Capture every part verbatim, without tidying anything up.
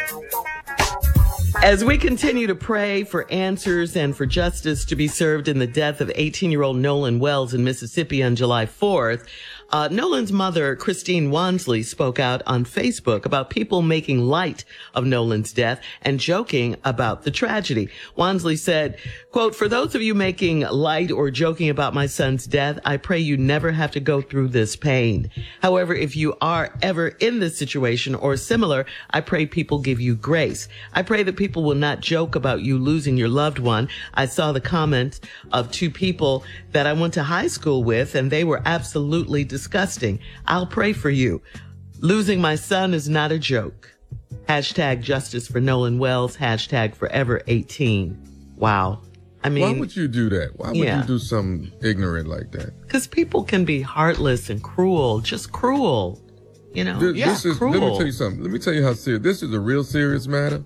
As we continue to pray for answers and for justice to be served in the death of eighteen-year-old Nolan Wells in Mississippi on July fourth, uh, Nolan's mother, Christine Wansley, spoke out on Facebook about people making light of Nolan's death and joking about the tragedy. Wansley said, quote, "For those of you making light or joking about my son's death, I pray you never have to go through this pain. However, if you are ever in this situation or similar, I pray people give you grace. I pray that people will not joke about you losing your loved one. I saw the comment of two people that I went to high school with, and they were absolutely disgusting. I'll pray for you. Losing my son is not a joke. Hashtag justice for Nolan Wells. Hashtag forever eighteen. Wow. I mean, why would you do that? Why would yeah. you do something ignorant like that? Because people can be heartless and cruel, just cruel. You know, This, yeah, this is, cruel. let me tell you something. Let me tell you how serious. This is a real serious matter.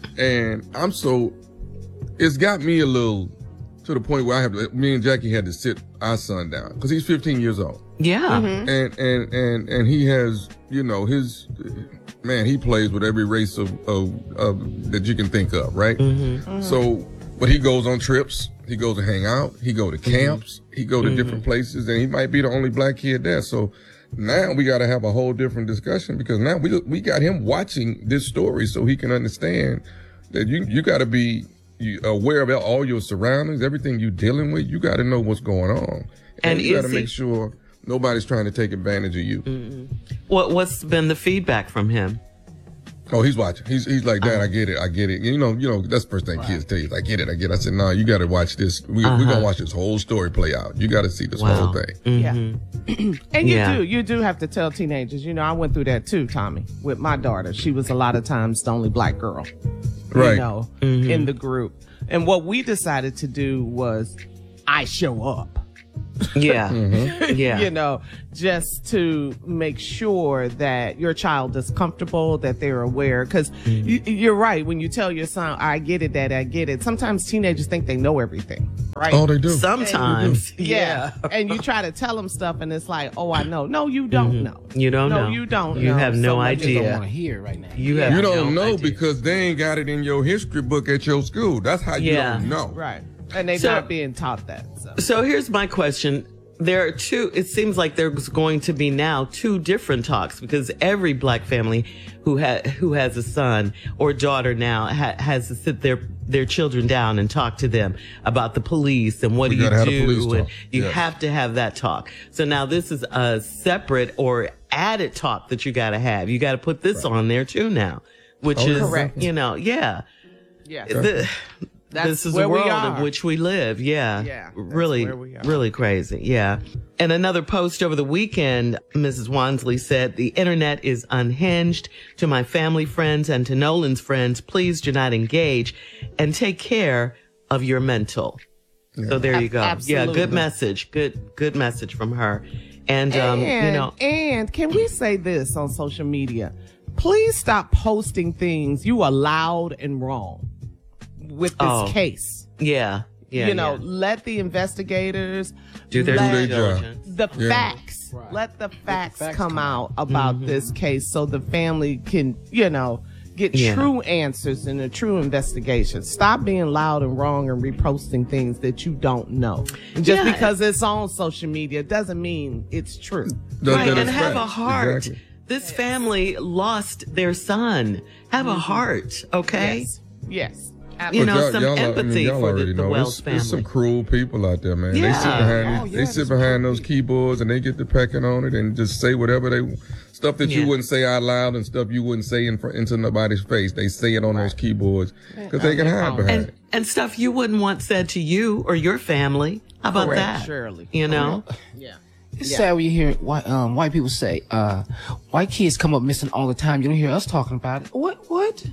And I'm so, it's got me a little, to the point where I have to, me and Jackie had to sit our son down because he's fifteen years old. Yeah. Mm-hmm. And, and, and, and he has, you know, his, man, he plays with every race of, of, of that you can think of, right? Mm-hmm. Mm-hmm. So, but he goes on trips. He goes to hang out. He go to camps. Mm-hmm. He go to mm-hmm. different places, and he might be the only black kid there. So now we got to have a whole different discussion because now we we got him watching this story so he can understand that you you got to be aware of all your surroundings, everything you're dealing with. You got to know what's going on, and, and you got to make sure nobody's trying to take advantage of you. Mm-hmm. What what's been the feedback from him? Oh, he's watching. He's he's like, Dad, I get it, I get it. You know, you know, that's the first thing right. kids tell you. I get it, I get it. I said, no, you got to watch this. We, uh-huh. We're gonna watch this whole story play out. You got to see this wow. whole thing. Mm-hmm. Yeah, and you yeah. do, you do have to tell teenagers. You know, I went through that too, Tommy, with my daughter. She was a lot of times the only black girl, right? You know, mm-hmm. in the group. And what we decided to do was, I show up. Yeah. Mm-hmm. Yeah. You know, just to make sure that your child is comfortable, that they're aware. Because mm-hmm. you, you're right. When you tell your son, I get it, Dad, I get it. Sometimes teenagers think they know everything. Right? Oh, they do. Sometimes. And, yeah. yeah. And you try to tell them stuff and it's like, oh, I know. No, you don't mm-hmm. know. You don't no, know. You don't you know. have no so idea. You don't want to hear right now. You, have you don't no know idea. because they ain't got it in your history book at your school. That's how you yeah. don't know. Right. And they're so, not being taught that. So. so here's my question. There are two, it seems like there's going to be now two different talks because every black family who ha- who has a son or daughter now ha- has to sit their their children down and talk to them about the police and what we do you do. And talk. you yes. have to have that talk. So now this is a separate or added talk that you got to have. You got to put this right. on there too now, which oh, is, correct. you know, yeah. Yeah. The, That's this is where the world we are. in which we live. Yeah. Yeah. Really, where we are. really crazy. Yeah. And another post over the weekend, Missus Wansley said, the internet is unhinged. To my family friends and to Nolan's friends, please do not engage and take care of your mental. Yeah. So there you go. Absolutely. Yeah. Good message. Good, good message from her. And, um, and, you know, and can we say this on social media? Please stop posting things you are loud and wrong with this oh, case. Yeah. Yeah. You know, yeah. let the investigators do their let due diligence. The yeah. facts. Right. Let the facts, facts come, come out about mm-hmm. this case so the family can, you know, get yeah. true answers and a true investigation. Stop being loud and wrong and reposting things that you don't know. And just Yeah. because it's on social media doesn't mean it's true. That- Right. that And is have fact. a heart. Exactly. This family lost their son. Have a heart, okay? Yes. Yes. You know, But y'all- some y'all, I mean, empathy y'all for already the, the know. Wells It's, it's some family. cruel people out there, man. They sit Yeah. behind, Oh, these- yeah, they sit there's behind those cruel keyboards and they get to pecking on it and just say whatever they, stuff that Yeah. you wouldn't say out loud and stuff you wouldn't say in front, into nobody's face. They say it on those keyboards because they can hide behind And it. and stuff you wouldn't want said to you or your family. How about Correct, that? Shirley. You know? Yeah. It's Yeah. sad when you hear white, um, white people say, uh, white kids come up missing all the time. You don't hear us talking about it. What? What?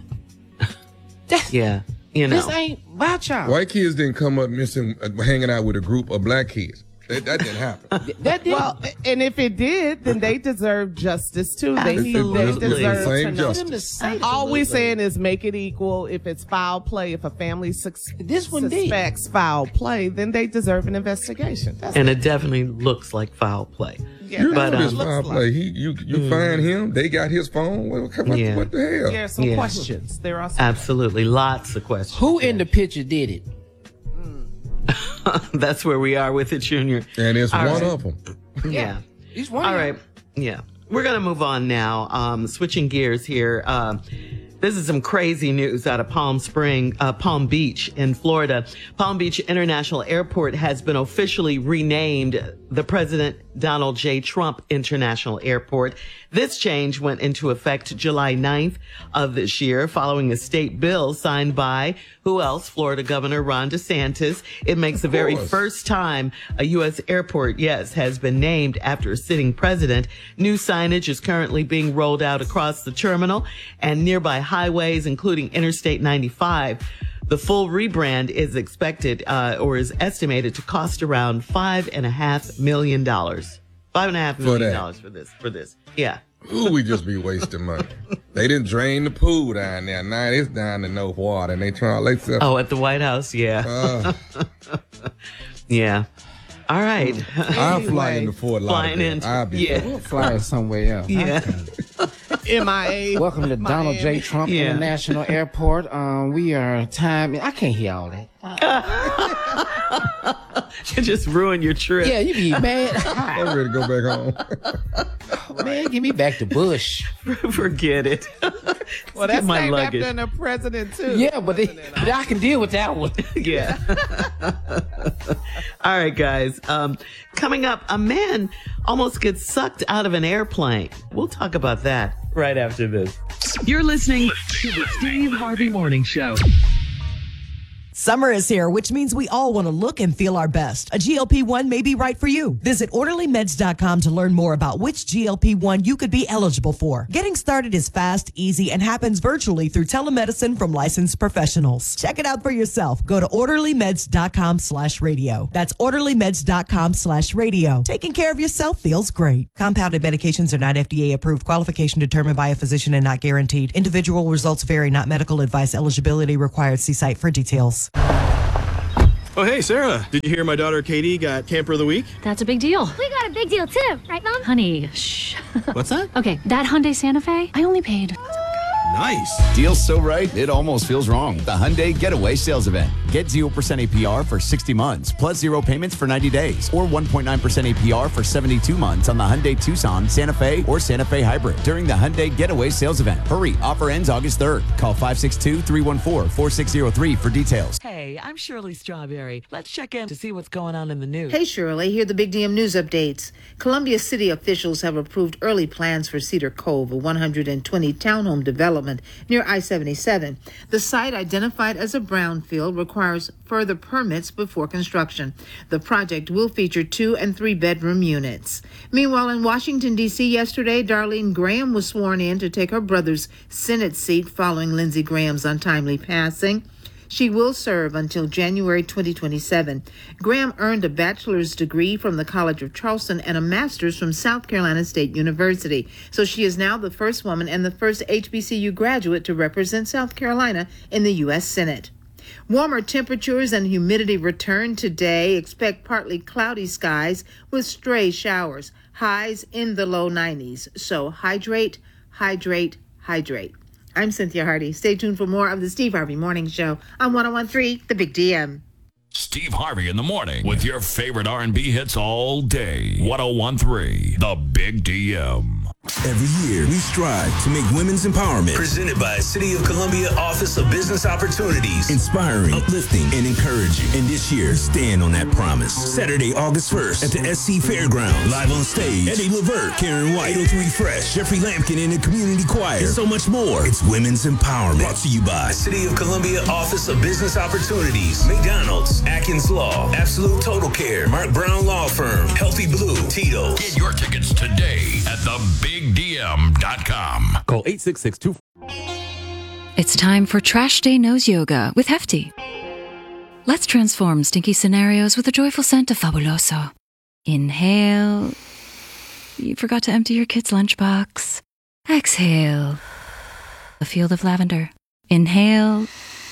That, Yeah. You know. This ain't about y'all. White kids didn't come up missing, uh, hanging out with a group of black kids. That, that didn't happen. That did. Well, and if it did, then they deserve justice too. They need, they Absolutely. deserve Same to know. justice. them to say All we're Absolutely. saying is make it equal. If it's foul play, if a family sus- This one did. suspects foul play, then they deserve an investigation. That's And it definitely looks like foul play. yeah, You that's know what this it looks foul like. play. He, you, you find him. They got his phone. What, what, Yeah. what the hell? There are some Yeah. questions. There are some Absolutely. Lots of questions. Who in the picture did it? That's where we are with it, Junior. And it's All one right. of them. Yeah. He's one. All right. Yeah. We're going to move on now. Um, switching gears here. Um, this is some crazy news out of Palm Spring, uh, Palm Beach in Florida. Palm Beach International Airport has been officially renamed the President Donald J. Trump International Airport. This change went into effect July ninth of this year following a state bill signed by, who else? Florida Governor Ron DeSantis. It makes the very course. first time a U S airport, yes, has been named after a sitting president. New signage is currently being rolled out across the terminal and nearby highways, including Interstate ninety-five. The full rebrand is expected, uh, or is estimated to cost around five and a half million dollars. Five and a half million that. dollars for this, for this. Yeah. Ooh, we just be wasting money. They didn't drain the pool down there. Now it's down to no water, and they trying to let stuff. Oh, at the White House. Yeah. Uh, Yeah. All right. I'll fly Anyway, into Fort Flying Lauderdale. in. I'll be Yeah. there. We'll fly somewhere else. Yeah. M I A. Welcome to Donald J. Trump Yeah. International Airport. Um, we are time. I can't hear all that. You just ruined your trip. Yeah, you be mad. I'm ready to go back home. Man, give me back to Bush. Forget it. Well, that's my named luggage. after the president too. Yeah, but, they, but I can deal with that one. Yeah. All right, guys. Um, coming up, a man almost gets sucked out of an airplane. We'll talk about that right after this. You're listening to the Steve Harvey Morning Show. Summer is here, which means we all want to look and feel our best. A G L P one may be right for you. Visit orderly meds dot com to learn more about which G L P one you could be eligible for. Getting started is fast, easy, and happens virtually through telemedicine from licensed professionals. Check it out for yourself. Go to orderly meds dot com slash radio. That's orderly meds dot com slash radio. Taking care of yourself feels great. Compounded medications are not F D A approved. Qualification determined by a physician and not guaranteed. Individual results vary, not medical advice. Eligibility required. See site for details. Oh, hey, Sarah. Did you hear my daughter Katie got Camper of the Week? That's a big deal. We got a big deal too, right, Mom? Honey, shh. What's that? Okay, that Hyundai Santa Fe, I only paid. Nice. Deal's so right, it almost feels wrong. The Hyundai Getaway Sales Event. Get zero percent A P R for sixty months, plus zero payments for ninety days, or one point nine percent A P R for seventy-two months on the Hyundai Tucson, Santa Fe, or Santa Fe Hybrid during the Hyundai Getaway Sales Event. Hurry, offer ends August third. Call five six two, three one four, four six zero three for details. Hey, I'm Shirley Strawberry. Let's check in to see what's going on in the news. Hey Shirley, here are the Big D M News updates. Columbia City officials have approved early plans for Cedar Cove, a one hundred twenty townhome development near I seventy-seven. The site, identified as a brownfield, requires further permits before construction. The project will feature two and three bedroom units. Meanwhile, in Washington, D C yesterday, Darlene Graham was sworn in to take her brother's Senate seat following Lindsey Graham's untimely passing. She will serve until January twenty twenty-seven. Graham earned a bachelor's degree from the College of Charleston and a master's from South Carolina State University. So she is now the first woman and the first H B C U graduate to represent South Carolina in the U S Senate. Warmer temperatures and humidity return today. Expect partly cloudy skies with stray showers. Highs in the low nineties. So hydrate, hydrate, hydrate. I'm Cynthia Hardy. Stay tuned for more of the Steve Harvey Morning Show on one oh one point three The Big D M. Steve Harvey in the morning with your favorite R and B hits all day. one oh one point three The Big D M. Every year, we strive to make women's empowerment presented by City of Columbia Office of Business Opportunities inspiring, uplifting, and encouraging. And this year, stand on that promise. Saturday, August first at the S C Fairgrounds. Live on stage, Eddie Levert, Karen White, eight oh three Fresh, Jeffrey Lampkin, and the Community Choir, and so much more. It's women's empowerment. Brought to you by City of Columbia Office of Business Opportunities, McDonald's, Atkins Law, Absolute Total Care, Mark Brown Law Firm, Healthy Blue, Tito's. Get your tickets today at the big D M dot com. Call eight six six two. It's time for Trash Day Nose Yoga with Hefty. Let's transform stinky scenarios with a joyful scent of Fabuloso. Inhale. You forgot to empty your kid's lunchbox. Exhale. A field of lavender. Inhale.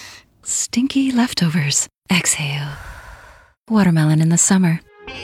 Stinky leftovers. Exhale. Watermelon in the summer.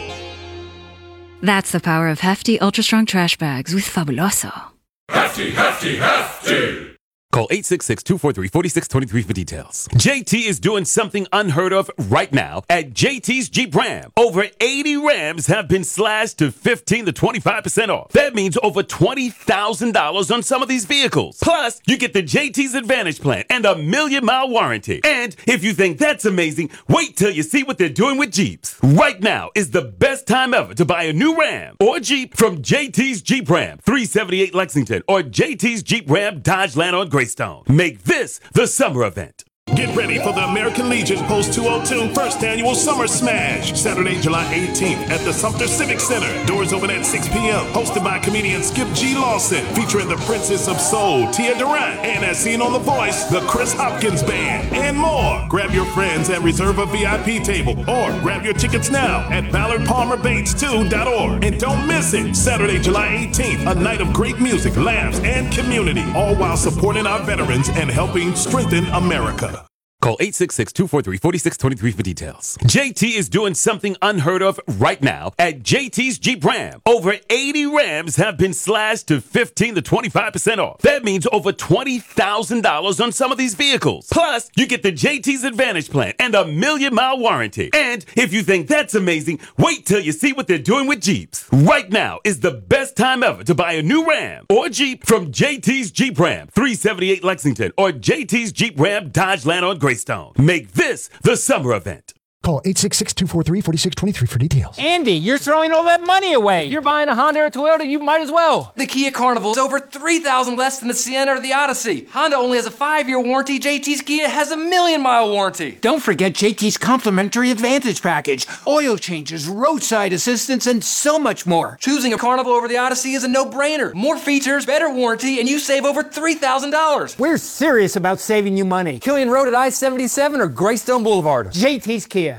That's the power of hefty, ultra-strong trash bags with Fabuloso. Hefty, hefty, hefty! Call eight six six, two four three, four six two three for details. J T is doing something unheard of right now at J T's Jeep Ram. Over eighty Rams have been slashed to fifteen to twenty-five percent off. That means over twenty thousand dollars on some of these vehicles. Plus, you get the J T's Advantage Plan and a million mile warranty. And if you think that's amazing, wait till you see what they're doing with Jeeps. Right now is the best time ever to buy a new Ram or Jeep from J T's Jeep Ram, three seventy-eight Lexington, or J T's Jeep Ram Dodge Land on Greystone. Make this the summer event. Get ready for the American Legion Post two oh two First Annual Summer Smash, Saturday, July eighteenth at the Sumter Civic Center. Doors open at six p.m. Hosted by comedian Skip G. Lawson, featuring the Princess of Soul, Tia Durant, and as seen on The Voice, the Chris Hopkins Band, and more. Grab your friends and reserve a V I P table, or grab your tickets now at ballard palmer bates two dot org. And don't miss it, Saturday, July eighteenth, a night of great music, laughs, and community, all while supporting our veterans and helping strengthen America. Call eight six six, two four three, four six two three for details. J T is doing something unheard of right now at J T's Jeep Ram. Over eighty Rams have been slashed to fifteen to twenty-five percent off. That means over twenty thousand dollars on some of these vehicles. Plus, you get the J T's Advantage Plan and a million mile warranty. And if you think that's amazing, wait till you see what they're doing with Jeeps. Right now is the best time ever to buy a new Ram or Jeep from J T's Jeep Ram, three seventy-eight Lexington, or J T's Jeep Ram Dodge Land on Greystone. Make this the summer event. Call eight six six, two four three, four six two three for details. Andy, you're throwing all that money away. You're buying a Honda or a Toyota, you might as well. The Kia Carnival is over three thousand dollars less than the Sienna or the Odyssey. Honda only has a five-year warranty. J T's Kia has a million-mile warranty. Don't forget J T's complimentary Advantage package, oil changes, roadside assistance, and so much more. Choosing a Carnival over the Odyssey is a no-brainer. More features, better warranty, and you save over three thousand dollars. We're serious about saving you money. Killian Road at I seventy-seven or Greystone Boulevard. J T's Kia.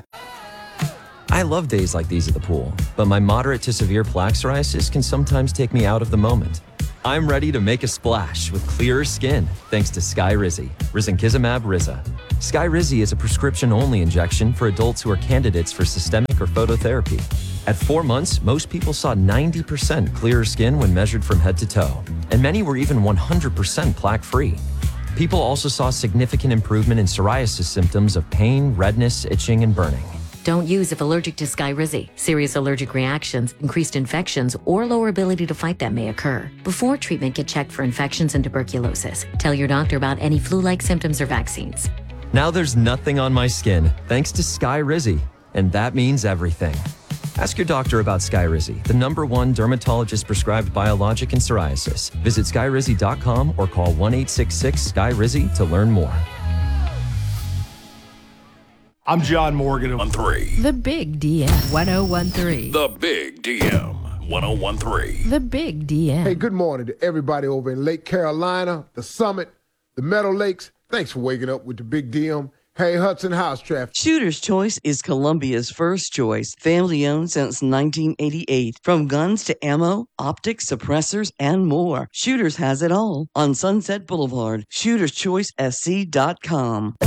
I love days like these at the pool, but my moderate to severe plaque psoriasis can sometimes take me out of the moment. I'm ready to make a splash with clearer skin thanks to Skyrizi, risankizumab Riza. Skyrizi is a prescription-only injection for adults who are candidates for systemic or phototherapy. At four months, most people saw ninety percent clearer skin when measured from head to toe, and many were even one hundred percent plaque-free. People also saw significant improvement in psoriasis symptoms of pain, redness, itching, and burning. Don't use if allergic to Skyrizi. Serious allergic reactions, increased infections, or lower ability to fight them may occur. Before treatment, get checked for infections and tuberculosis. Tell your doctor about any flu-like symptoms or vaccines. Now there's nothing on my skin thanks to Skyrizi, and that means everything. Ask your doctor about Skyrizi, the number one dermatologist-prescribed biologic in psoriasis. Visit skyrizi dot com or call one eight six six, S K Y R I Z I to learn more. I'm John Morgan on three. The Big D M one oh one three. The Big D M one oh one three. The Big D M. Hey, good morning to everybody over in Lake Carolina, the Summit, the Meadow Lakes. Thanks for waking up with the Big D M. Hey, Hudson, how's traffic? Shooter's Choice is Columbia's first choice, family owned since nineteen eighty-eight. From guns to ammo, optics, suppressors, and more. Shooters has it all on Sunset Boulevard. Shooters Choice S C dot com.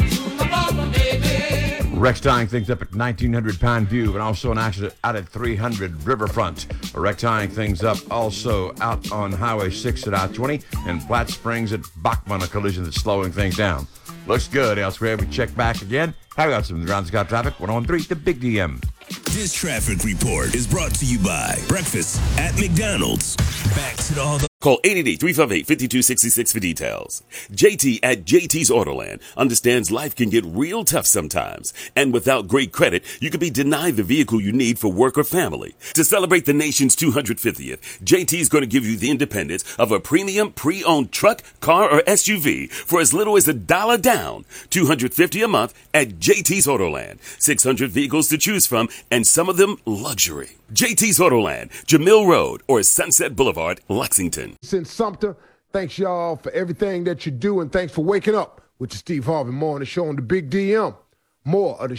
Rex tying things up at nineteen hundred Pine View, and also an accident out at three hundred Riverfront. Rex tying things up also out on Highway six at I twenty, and Platte Springs at Bachman, a collision that's slowing things down. Looks good elsewhere. We check back again. How about some ground scout traffic? one oh one three, the Big D M. This traffic report is brought to you by Breakfast at McDonald's. Back to all the Call eight eight eight, three five eight, five two six six for details. J T at J T's Autoland understands life can get real tough sometimes. And without great credit, you could be denied the vehicle you need for work or family. To celebrate the nation's two hundred fiftieth, J T's going to give you the independence of a premium pre-owned truck, car, or S U V for as little as a dollar down. two hundred fifty dollars a month at J T's Autoland. six hundred vehicles to choose from, and some of them luxury. J T's Autoland, Jamil Road, or Sunset Boulevard, Lexington. Since Sumter, thanks y'all for everything that you do, and thanks for waking up with the Steve Harvey Morning Show on the Big D M. More of the